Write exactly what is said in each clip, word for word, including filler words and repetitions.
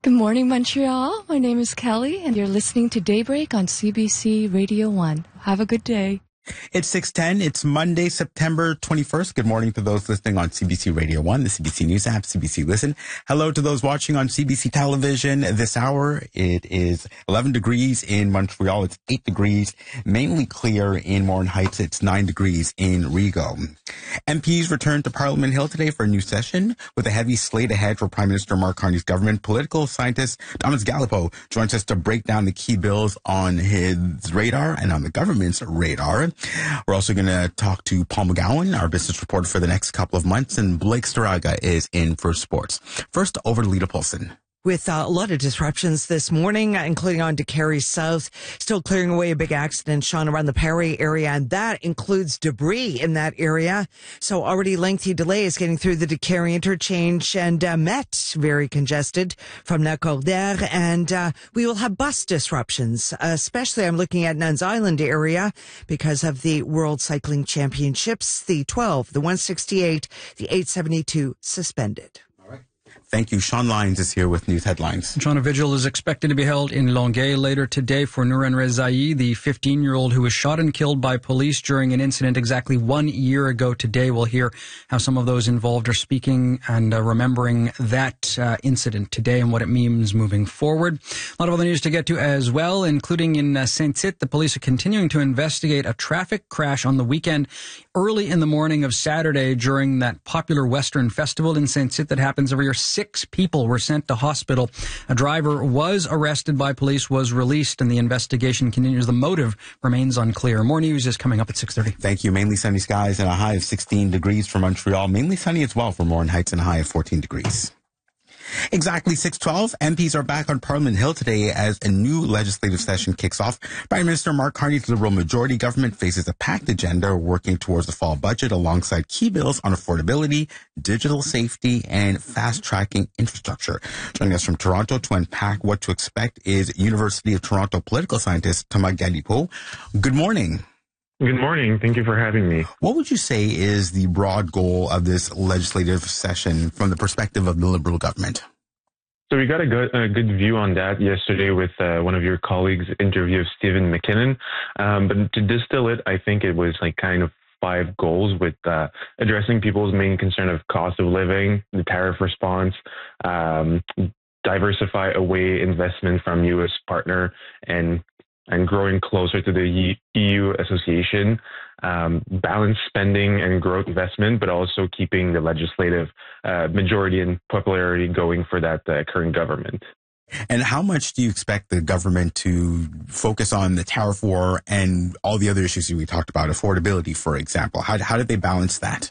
Good morning, Montreal. My name is Kelly, and you're listening to Daybreak on C B C Radio one. Have a good day. It's six ten. It's Monday, September twenty-first. Good morning to those listening on C B C Radio one, the C B C News app, C B C Listen. Hello to those watching on C B C Television. This hour, it is eleven degrees in Montreal. It's eight degrees, mainly clear in Morin Heights. It's nine degrees in Rigaud. M Ps returned to Parliament Hill today for a new session with a heavy slate ahead for Prime Minister Mark Carney's government. Political scientist Thomas Galipeau joins us to break down the key bills on his radar and on the government's radar. We're also going to talk to Paul McGowan, our business reporter for the next couple of months, and Blake Staraga is in for sports. First, over to Lita Paulson. With uh, a lot of disruptions this morning, including on Décarie South, still clearing away a big accident, Sean, around the Perry area, and that includes debris in that area. So already lengthy delays getting through the Décarie interchange, and uh, Met very congested from Lacordaire, and uh, we will have bus disruptions, uh, especially I'm looking at Nuns Island area because of the World Cycling Championships, the twelve, the one sixty-eight, the eight seventy-two suspended. Thank you. Sean Lyons is here with news headlines. Sean, a vigil is expected to be held in Longueuil later today for Nouran Rezaei, the fifteen-year-old who was shot and killed by police during an incident exactly one year ago today. We'll hear how some of those involved are speaking and uh, remembering that uh, incident today and what it means moving forward. A lot of other news to get to as well, including in uh, Saint-Tite. The police are continuing to investigate a traffic crash on the weekend early in the morning of Saturday during that popular Western festival in Saint-Tite that happens every year. Six people were sent to hospital. A driver was arrested by police, was released, and the investigation continues. The motive remains unclear. More news is coming up at six thirty. Thank you. Mainly sunny skies and a high of sixteen degrees for Montreal. Mainly sunny as well for Morin Heights and a high of fourteen degrees. Exactly six twelve. M Ps are back on Parliament Hill today as a new legislative session kicks off. Prime Minister Mark Carney's Liberal majority government faces a packed agenda working towards the fall budget alongside key bills on affordability, digital safety, and fast-tracking infrastructure. Joining us from Toronto to unpack what to expect is University of Toronto political scientist Thomas Galipeau. Good morning. Good morning. Thank you for having me. What would you say is the broad goal of this legislative session from the perspective of the Liberal government? So we got a good, a good view on that yesterday with uh, one of your colleagues' interview of Stephen McKinnon. Um, but to distill it, I think it was like kind of five goals with uh, addressing people's main concern of cost of living, the tariff response, um, diversify away investment from U S partner, and and growing closer to the E U association, um, balance spending and growth investment, but also keeping the legislative uh, majority and popularity going for that uh, current government. And how much do you expect the government to focus on the tariff war and all the other issues that we talked about, affordability, for example? How, how did they balance that?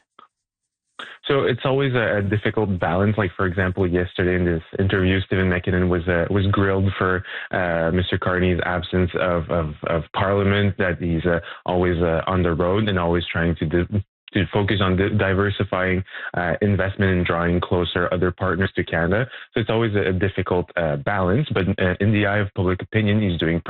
So it's always a, a difficult balance. Like, for example, yesterday in this interview, Stephen McKinnon was uh, was grilled for uh, Mister Carney's absence of, of, of Parliament, that he's uh, always uh, on the road and always trying to di- to focus on di- diversifying uh, investment and drawing closer other partners to Canada. So it's always a, a difficult uh, balance. But uh, in the eye of public opinion, he's doing